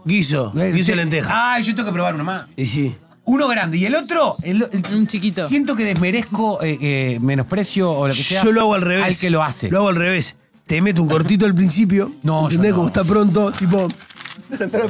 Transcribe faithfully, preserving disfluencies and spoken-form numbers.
Guiso, Eh, guiso de te- lenteja. Ah, yo tengo que probar uno más. Y sí. Uno grande. ¿Y el otro? El- el- Un chiquito. Siento que desmerezco, eh, eh, menosprecio o lo que sea. Yo lo hago al revés. Al que lo hace. Lo hago al revés. Te meto un cortito al principio. No, yo ¿Entendés? no. Como está pronto, tipo.